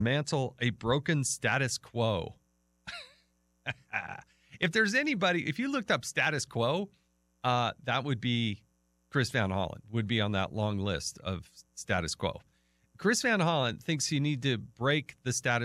Mantle a broken status quo. If there's anybody, if you looked up status quo, that would be Chris Van Hollen, would be on that long list of status quo. Chris Van Hollen thinks you need to break the status